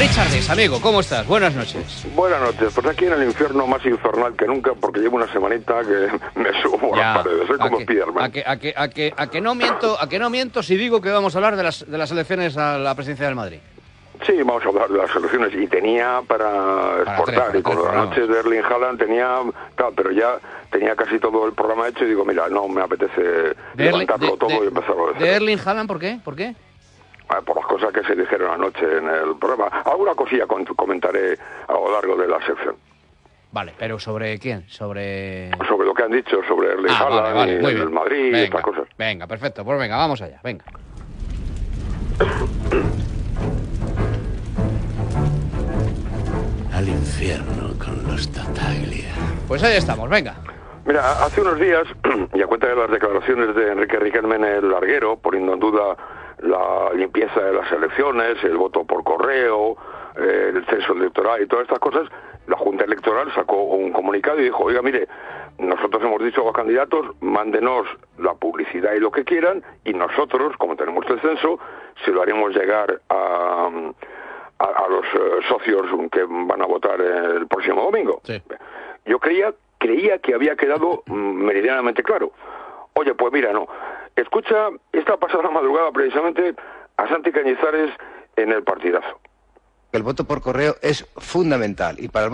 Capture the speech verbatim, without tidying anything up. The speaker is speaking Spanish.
Chardes, amigo, ¿cómo estás? Buenas noches. Buenas noches, pues aquí en el infierno más infernal que nunca, porque llevo una semanita que me subo por Ya, las paredes, soy como que, Spiderman. a que, a que, a que, a que no miento, a que no miento si digo que vamos a hablar de las, de las elecciones a la presidencia del Madrid. Sí, vamos a hablar de las elecciones, y tenía para, para exportar, tres, para y con la noche de Erling Haaland tenía, claro, pero ya tenía casi todo el programa hecho, y digo, mira, no me apetece de levantarlo Erling, de, todo de, y empezarlo de cero. ¿De Erling Haaland por qué? ¿Por qué? Por las cosas que se dijeron anoche en el programa. Alguna cosilla comentaré a lo largo de la sección. Vale, pero ¿sobre quién? Sobre... Sobre lo que han dicho sobre Erling ah, Haaland, vale, vale, y muy el bien. Madrid, venga, y estas cosas. Venga, perfecto, pues venga, vamos allá, venga. Al infierno con los Tattaglia. Pues ahí estamos, venga. Mira, hace unos días, y a cuenta de las declaraciones de Enrique Riquelme en el larguero, poniendo en duda la limpieza de las elecciones, el voto por correo, eh, el censo electoral y todas estas cosas, la Junta Electoral sacó un comunicado y dijo, oiga, mire, nosotros hemos dicho a los candidatos, mándenos la publicidad y lo que quieran, y nosotros, como tenemos el censo, se lo haremos llegar a... A, a los uh, socios que van a votar el próximo domingo. Sí. Yo creía, creía que había quedado meridianamente claro. Oye, pues mira, no. Escucha, esta pasada madrugada precisamente a Santi Cañizares en El Partidazo. El voto por correo es fundamental y para el